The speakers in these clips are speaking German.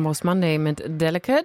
Almost Monday mit Delicate.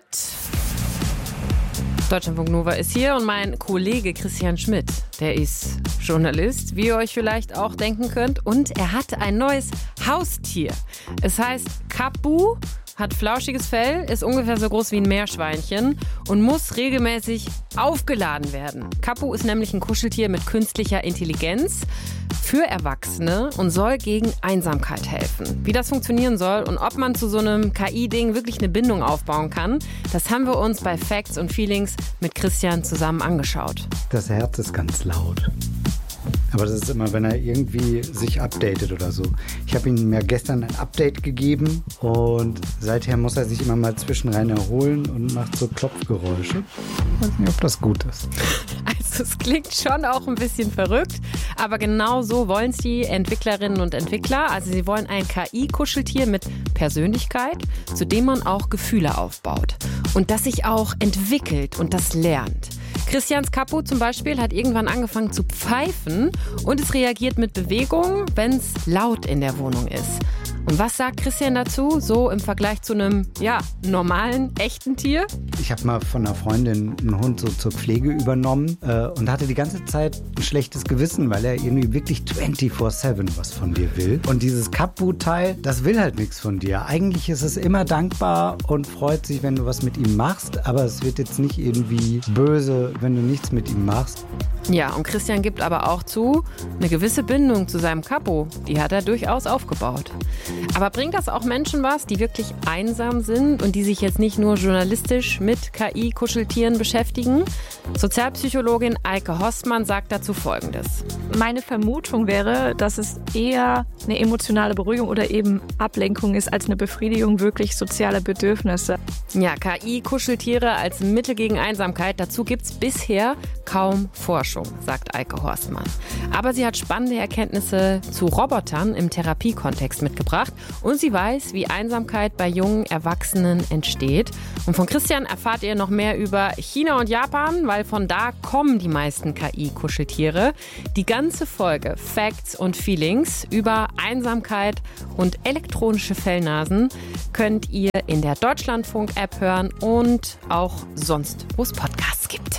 Deutschlandfunk Nova ist hier und mein Kollege Christian Schmidt, der ist Journalist, wie ihr euch vielleicht auch denken könnt. Und er hat ein neues Haustier. Es heißt Kapu, hat flauschiges Fell, ist ungefähr so groß wie ein Meerschweinchen und muss regelmäßig aufgeladen werden. Kapu ist nämlich ein Kuscheltier mit künstlicher Intelligenz für Erwachsene und soll gegen Einsamkeit helfen. Wie das funktionieren soll und ob man zu so einem KI-Ding wirklich eine Bindung aufbauen kann, das haben wir uns bei Facts und Feelings mit Christian zusammen angeschaut. Das Herz ist ganz laut. Aber das ist immer, wenn er irgendwie sich updatet oder so. Ich habe ihm ja gestern ein Update gegeben und seither muss er sich immer mal zwischenrein erholen und macht so Klopfgeräusche. Ich weiß nicht, ob das gut ist. Also es klingt schon auch ein bisschen verrückt, aber genau so wollen es die Entwicklerinnen und Entwickler. Also sie wollen ein KI-Kuscheltier mit Persönlichkeit, zu dem man auch Gefühle aufbaut und das sich auch entwickelt und das lernt. Christians Kapu zum Beispiel hat irgendwann angefangen zu pfeifen und es reagiert mit Bewegung, wenn es laut in der Wohnung ist. Und was sagt Christian dazu, so im Vergleich zu einem, normalen, echten Tier? Ich habe mal von einer Freundin einen Hund so zur Pflege übernommen und hatte die ganze Zeit ein schlechtes Gewissen, weil er irgendwie wirklich 24/7 was von dir will. Und dieses Kapu-Teil, das will halt nichts von dir. Eigentlich ist es immer dankbar und freut sich, wenn du was mit ihm machst, aber es wird jetzt nicht irgendwie böse, wenn du nichts mit ihm machst. Ja, und Christian gibt aber auch zu, eine gewisse Bindung zu seinem Kapu, die hat er durchaus aufgebaut. Aber bringt das auch Menschen was, die wirklich einsam sind und die sich jetzt nicht nur journalistisch mit KI-Kuscheltieren beschäftigen? Sozialpsychologin Eike Horstmann sagt dazu Folgendes. Meine Vermutung wäre, dass es eher eine emotionale Beruhigung oder eben Ablenkung ist, als eine Befriedigung wirklich sozialer Bedürfnisse. Ja, KI-Kuscheltiere als Mittel gegen Einsamkeit, dazu gibt's bisher kaum Forschung, sagt Eike Horstmann. Aber sie hat spannende Erkenntnisse zu Robotern im Therapiekontext mitgebracht und sie weiß, wie Einsamkeit bei jungen Erwachsenen entsteht. Und von Christian erfahrt ihr noch mehr über China und Japan, weil von da kommen die meisten KI-Kuscheltiere. Die ganze Folge Facts und Feelings über Einsamkeit und elektronische Fellnasen könnt ihr in der Deutschlandfunk-App hören und auch sonst, wo es Podcasts gibt.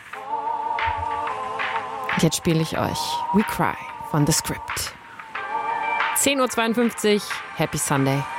Jetzt spiele ich euch We Cry von The Script. 10:52 Uhr, Happy Sunday.